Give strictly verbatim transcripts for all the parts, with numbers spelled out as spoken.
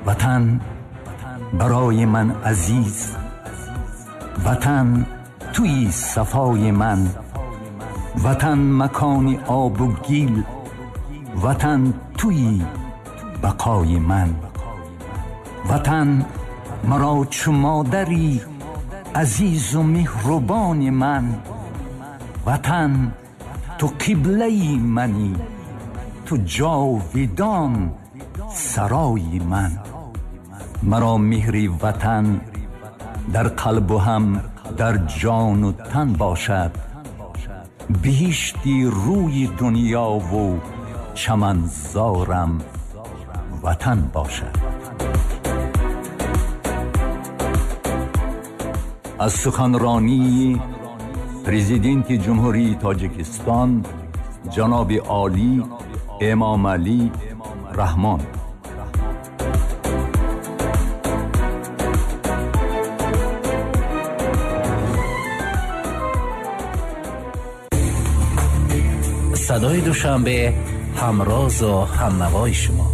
وطن برای من عزیز، وطن توی صفای من، وطن مکان آب و گل، وطن توی بقای من. وطن مرا چو مادری عزیز و مهربان من. وطن تو قبله منی، تو جاودان سرای من. مرا مهر وطن در قلب و هم در جان و تن باشد، بهشتی روی دنیا و چمنزارم وطن باشد. از سخنرانی پرزیدنت جمهوری تاجیکستان جناب عالی امام علی رحمان. صدای دوشنبه همراز و همنوای شما.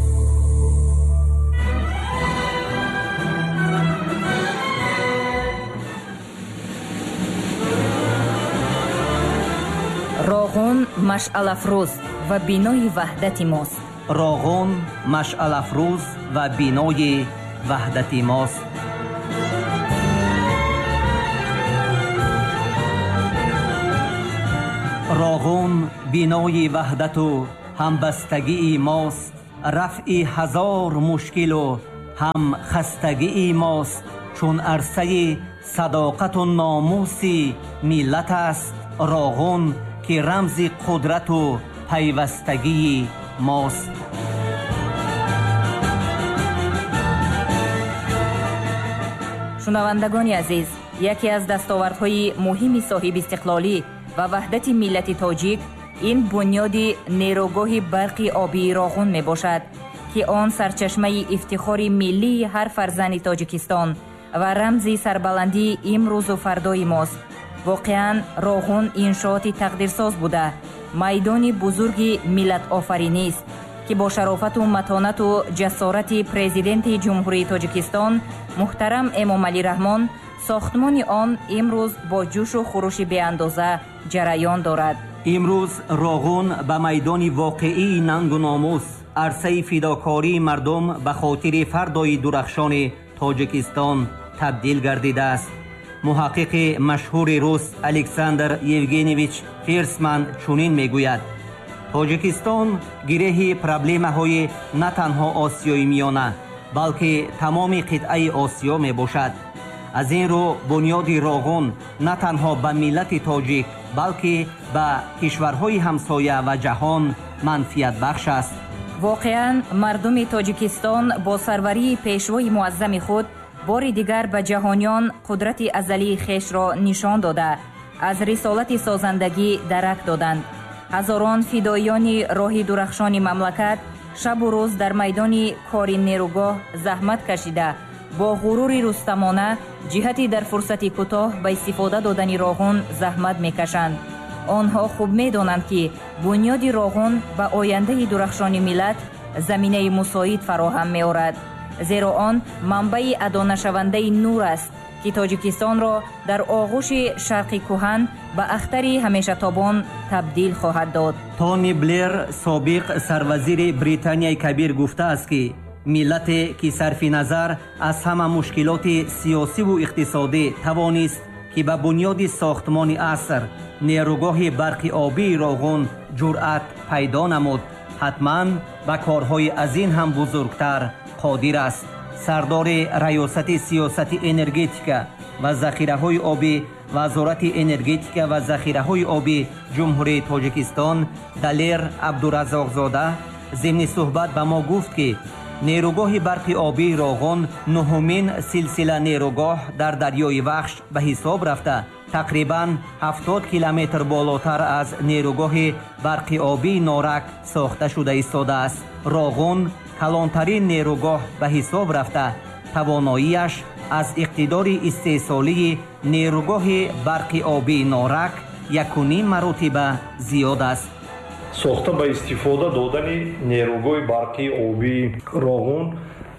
راغون مشعل افروز و بینای وحدت ماست. راغون مشعل افروز و بینای وحدت ماست. راغون بینای وحدت و همبستگی ماست. رفع هزار مشکل و هم خستگی ماست. چون عرصه صداقت و ناموس ملت است راغون، که رمز قدرت و پیوستگی ماست. شنوندگان عزیز، یکی از دستاوردهای مهم صاحب استقلالی و وحدت ملت تاجیک این بنیاد نیروگاه برق آبی راغون می باشد که آن سرچشمه افتخار ملی هر فرزند تاجیکستان و رمز سربلندی امروز و فردای ماست. واقعاً راغون انشاءات تقدیرساز بوده، میدان بزرگ ملت آفرینی است که با شرافت و متانت و جسارت پرزیدنت جمهوری تاجیکستان محترم امام علی رحمان ساختمان آن امروز با جوش و خروش بی اندازه جریان دارد. امروز راغون به میدان واقعی ننگ و ناموس، عرصه فداکاری مردم به خاطر فردای درخشان تاجیکستان تبدیل گردیده است. محقق مشهور روس الکساندر یوگنیویچ فرسمن چنین میگوید: تاجیکستان گره پرابلم‌های نه تنها آسیای میانه بلکه تمام قطعه آسیا می باشد. از این رو بنیاد راغون نه تنها به ملت تاجیک بلکه به کشورهای همسایه و جهان منفعت بخش است. واقعاً مردم تاجیکستان با سروری پیشوای معظم خود بار دیگر به جهانیان قدرت ازلی خیش را نشان داده از رسالت سازندگی درک دادند. هزاران فدایان راه درخشان مملکت شب و روز در میدان کار نیروگاه زحمت کشیده با غرور رستمانه جهتی در فرصت کوتاه به استفاده دادن راغون زحمت میکشند. آنها خوب میدانند که بنیاد راغون به آینده درخشان ملت زمینه مساعد فراهم می‌آورد، زیرا آن منبع ادا نشونده نور است که تاجیکستان را در آغوش شرق کهن به اختر همیشه تابان تبدیل خواهد داد. تونی بلیر سابق سروزیر بریتانیای کبیر گفته است که ملت که صرف نظر از همه مشکلات سیاسی و اقتصادی توانست که به بنیاد ساختمان عصر نیروگاه برق آبی راغون جرأت پیدا نمود، حتما به کارهای از این هم بزرگتر قادر است. سردار ریاست سیاست انرژتیک و ذخیره‌های آبی وزارت انرژتیک و ذخیره‌های آبی جمهوری تاجیکستان دلیر عبدالرزاقزاده ضمن صحبت به ما گفت که نیروگاه برق آبی راغون نهمین سلسله نیروگاه در دریای وخش به حساب رفته تقریباً هفتاد کیلومتر بالاتر از نیروگاه برق آبی نارک ساخته شده ایستاده است. راغون کلانترین نیروگاه به حساب رفته تواناییش از اقتدار استحصالی نیروگاه برق آبی نارک یکونیم مراتب زیاد است. ساخته با استفاده دادن نیروگاه برقی آبی راغون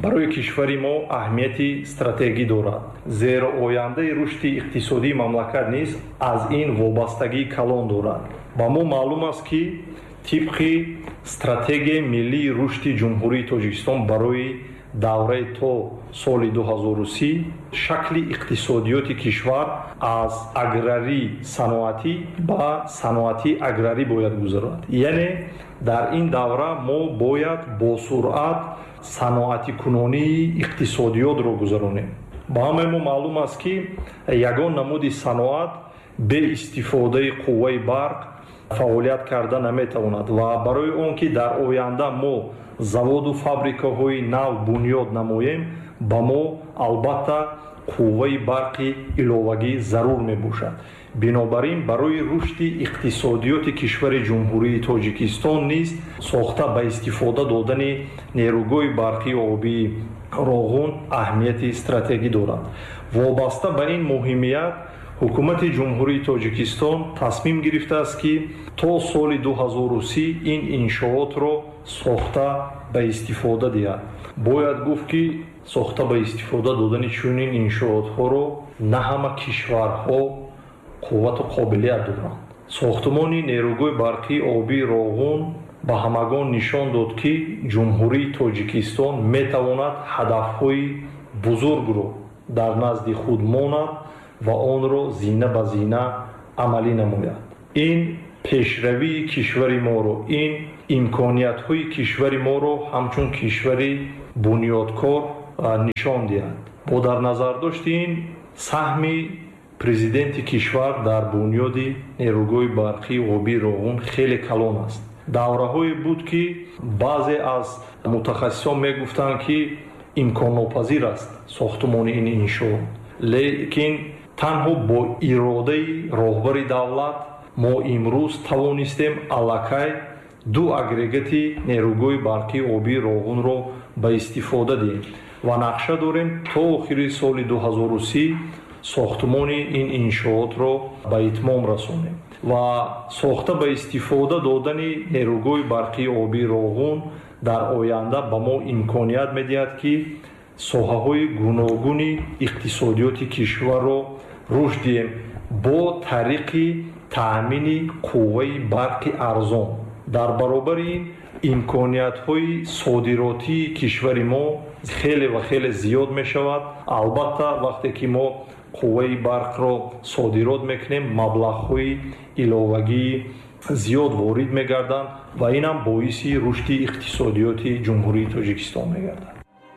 барои кишвари мо аҳамияти стратегӣ дорад, зеро ояндаи рушди иқтисодии мамлакат низ аз ин вобастагии калон дорад. ба мо маълум аст ки тибқи стратегияи миллии рушди ҷумҳурии Тоҷикистон барои давраи то соли ду ҳазору си шакли иқтисодиёти кишвар аз аграрӣ саноатӣ ба саноатӣ аграрӣ бояд гузарад. яъне дар ин давра мо бояд бо суръат саноатикунонии иқтисодиётро гузаронем. ба ҳамаи мо маълум аст ки ягон намуди саноат бе истифодаи қувваи барқ фаъолият карда наметавонад ва барои он ки дар оянда мо заводу фабрикаҳои нав бунёд намоем, ба мо албатта қувваи барқи иловагӣ зарур мебошад. бинобар ин барои рушди иқтисодиёти кишвари ҷумҳурии Тоҷикистон низ сохта ба истифода додани нерӯгоҳи барқии обии Роғун аҳамияти стратегӣ дорад. вобаста ба ин муҳимият ҳукумати ҷумҳурии Тоҷикистон тасмим гирифтааст ки то соли ду ҳазору си ин иншоотро сохта ба истифода диҳад. бояд гуфт ки сохта ба истифода додани чунин иншоотҳоро на ҳама кишварҳо қуввату қобилият доранд. сохтмони нерӯгоҳи барқии обии Роғун ба ҳамагон нишон дод ки ҷумҳурии Тоҷикистон метавонад ҳадафҳои бузургро дар назди худ монад ва онро зина ба зина амалӣ намояд. ин пешравии кишвари моро, ин имкониятҳои кишвари моро ҳамчун кишвари бунёдкор нишон диҳад. бо дар назар дошти ин саҳми президенти кишвар дар бунёди нерӯгоҳи барқии обии Роғун хеле калон аст. давраҳое буд ки баъзе аз мутахассисон мегуфтанд ки имконнопазир аст сохтмони ин иншоот, лекин танҳо бо иродаи роҳбари давлат мо имрӯз тавонистем аллакай ду агрегати нерӯгоҳи барқии обии Роғунро ба истифода диҳем ва нақша дорем то охири соли ду ҳазору си сохтмони ин иншоотро ба итмом расонем ва сохта ба истифода додани нерӯгоҳи барқии обии Роғун дар оянда ба мо имконият медиҳад ки соҳаҳои гуногуни иқтисодиёти кишварро рушд диҳем бо тариқи таъмини қувваи барқи арзон. дар баробари ин имкониятҳои содиротии кишвари мо хеле ва хеле зиёд мешавад. албатта вақте ки мо қувваи барқро содирот мекунем, маблағҳои иловагии зиёд ворид мегарданд ва инам боиси рушди иқтисодиёти ҷумҳурии Тоҷикистон мегардад.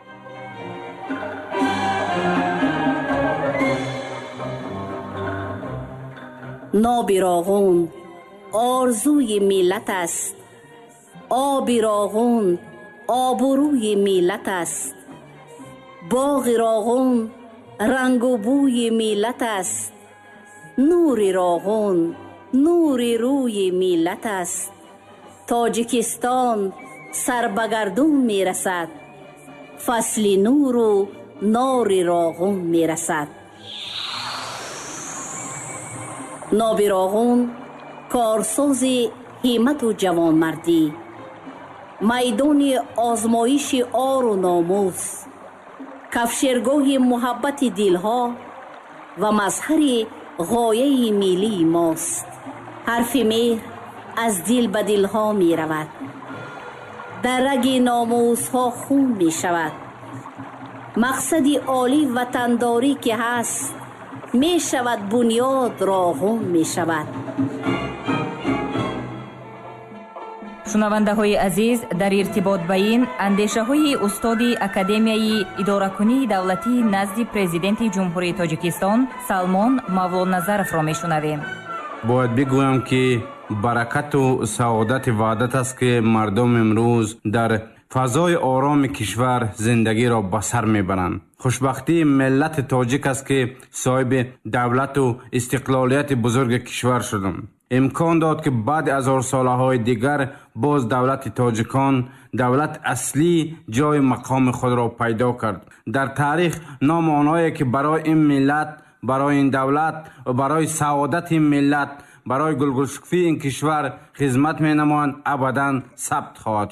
ноби Роғун орзуи миллат аст, оби Роғун обрӯи миллат аст, боғи Роғун рангу бӯи миллат аст, нури Роғун нури рӯи миллат аст. Тоҷикистон сар ба гардун мерасад, фасли нуру нори Роғун мерасад. ноби Роғун корсози ҳимату ҷавонмардӣ, майдони озмоиши ору номус, кафшергоҳи муҳаббати дилҳо ва мазҳари ғояи миллии мост. ҳарфи меҳр аз дил ба дилҳо меравад, дар раги номусҳо хун мешавад. мақсади олӣ ватандорӣ ки ҳаст мешавад бунёд Роғун мешавад. шунавандаҳои азиз, дар иртибот ба ин андешаҳои устоди академияи идоракунии давлатии назди президенти ҷумҳурии Тоҷикистон Салмон Мавлоназаровро мешунавем. бояд бигӯям ки баракату саодати ваҳдат аст ки мардум имрӯз дар фазои ороми кишвар зиндагиро ба сар мебаранд. хушбахтии миллати тоҷик аст ки соҳиби давлату истиқлолияти бузурги кишвар шудам. имкон дод ки баъди ҳазорсолаҳои дигар боз давлати тоҷикон давлат аслӣ ҷои мақоми худро пайдо кард. дар таърих ном онҳое ки барои ин миллат, барои ин давлат ва барои саодати ин миллат, барои гулгулшукуфии ин кишвар хизмат менамоянд абадан сабт хоҳад шуд.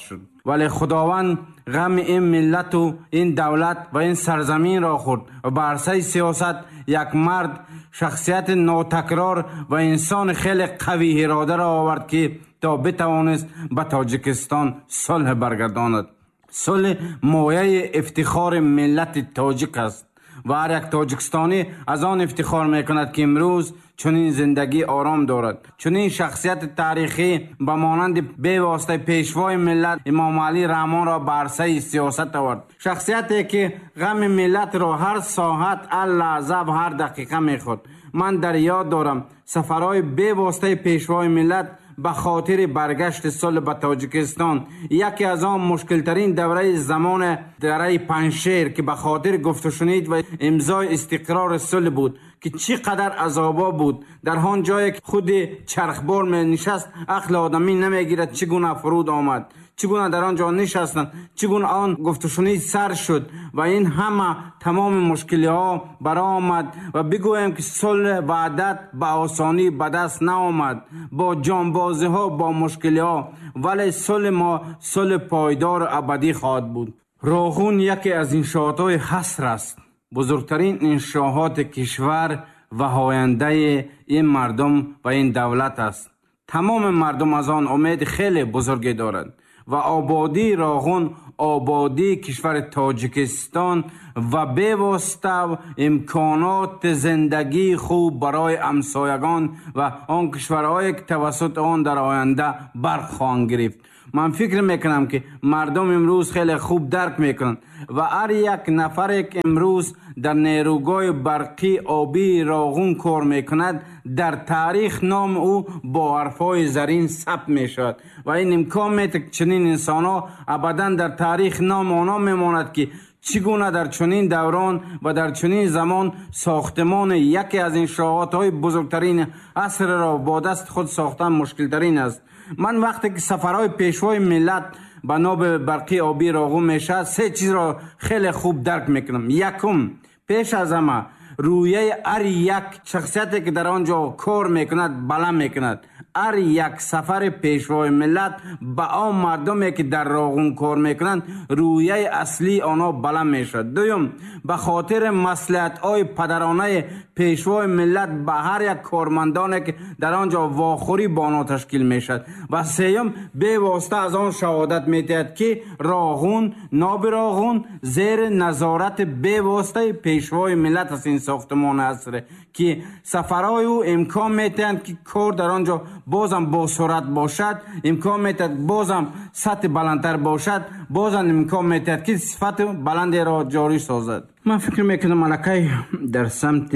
ولی خداوند غم این ملت و این دولت و این سرزمین را خورد و بر عرصه سیاست یک مرد شخصیت ناتکرار و انسان خیلی قوی اراده را آورد که تا بتوانست به تاجیکستان صلح برگرداند. صلح مایه افتخار ملت تاجیک است و هر یک تاجیکستانی از آن افتخار میکند که امروز چنین زندگی آرام دارد. چنین شخصیت تاریخی به مانند به واسطه پیشوای ملت امام علی رحمان را به عرصه سیاست آورد. شخصیتی که غم ملت را هر ساعت، هر لحظه و هر دقیقه میخورد. من در یاد دارم سفرهای به واسطه پیشوای ملت به خاطر برگشت صلح به تاجیکستان، یکی از آن مشکل ترین دوره زمان دوره پنجشیر که به خاطر گفت و شنید و امضای استقرار صلح بود که چقدر عذابا بود. در آن جایی که خود چرخبار می نشست عقل آدمی نمیگیرد چگونه فرود آمد، چگونه در آنجا نشستند، چگونه آن گفت و شنید سر شد و این همه تمام مشکلی ها برآمد و بگویم که صلح وحدت به آسانی به دست نآمد، با جانبازی ها، با مشکلی ها، ولی صلح ما صلح پایدار و ابدی خواهد بود. راغون یکی از انشاءات های حصر است، بزرگترین انشاءات کشور و آینده این مردم و این دولت است. تمام مردم از آن امید خیلی بزرگی دارند و آبادی راغون آبادی کشور تاجیکستان و به واسطه امکانات زندگی خوب برای همسایگان و آن کشورهایی که توسط آن در آینده برق خواهند گرفت. من فکر میکنم که مردم امروز خیلی خوب درک میکنند و هر یک نفر که امروز در نیروگاه برقی آبی راغون کار میکند در تاریخ نام او با حرفای زرین ثبت میشود و این امکان میده که چنین انسان ها ابدا در تاریخ نام آنها میماند که چگونه در چنین دوران و در چنین زمان ساختمان یکی از انشاءات های بزرگترین عصر را با دست خود ساختن مشکل ترین است. من وقتی که سفرهای پیشوای ملت به نام برقی آبی راغون میشه سه چیز را خیلی خوب درک میکنم. یکم، پیش از همه رویه هر یک شخصیتی که در آنجا کار میکند بلند میکند. هر یک سفر پیشوای ملت به آن مردمی که در راغون کار میکنند رویه اصلی آنها بلند میشد. دوم، به خاطر مصلحت های پدرانه پیشوای ملت به هر یک کارمندانی که در آنجا واخوری با آنها تشکیل میشد. و سوم، به واسطه از آن شهادت میدهد که راغون ناب راغون زیر نظارت به واسطه پیشوای ملت است. این ساختمان عصر که سفرهای او امکان میتند که کار در آنجا بازم با سرعت باشد، امکان میتد بازم سطح بلندتر باشد، بازم امکان میتد که صفت بلندی را جاری سازد. من فکر میکنم ملکه در سمت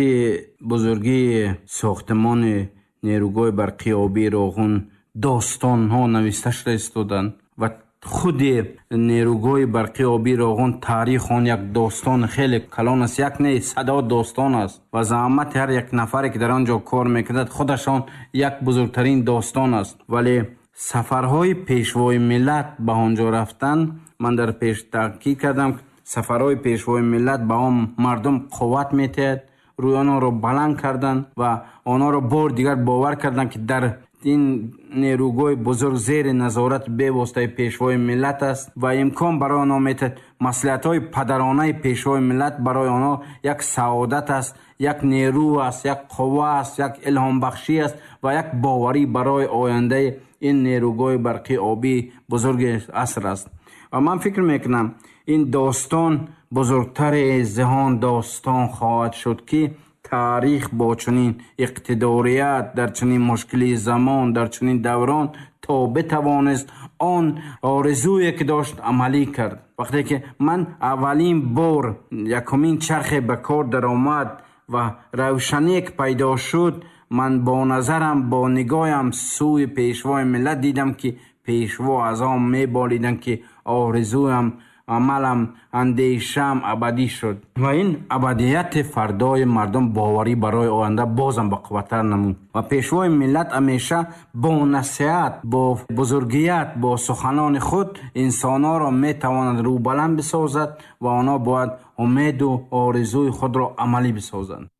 بزرگی ساختمان نیروگاه برقی آبی راغون داستان ها نوشته شده استودند و خود نیروگاه برقی آبی راغون تاریخ آن یک داستان خیلی کلان است، یک نه صدا داستان است و زحمت هر یک نفری که در آنجا کار میکند خودشان یک بزرگترین داستان است. ولی سفرهای پیشوای ملت به آنجا رفتن، من در پیش تحقیق کردم سفرهای پیشوای ملت به آن مردم قوت میتهد، روی آنها را بلند کردن و آنها را بار دیگر باور کردن که در این نیروگاه بزرگ زیر نظارت به واسطه پیشوای ملت است و امکان برای آنها میتد مصلحت های پدرانه پیشوای ملت برای آنها یک سعادت است، یک نیرو است، یک قوه است، یک الهام بخشی است و یک باوری برای آینده این نیروگاه برقی آبی بزرگ عصر است. و من فکر میکنم این داستان بزرگتر ذهان داستان خواهد شد که تاریخ با چنین اقتداریت در چنین مشکلی زمان در چنین دوران تا بتوانست آن آرزویی که داشت عملی کرد. وقتی که من اولین بار یکمین چرخ به کار در آمد و روشنی که پیدا شد، من با نظرم با نگاهم سوی پیشوای ملت دیدم که پیشوا از آن میبالیدن که آرزویم عملم اندیشم ابدی شد و این ابدیت فردای مردم باوری برای آینده بازم با قوتر نمود و پیشوای ملت همیشه با نصیحت، با بزرگیت، با سخنان خود انسانها را میتواند رو بلند بسازد و آنها باید امید و آرزوی خود را عملی بسازند.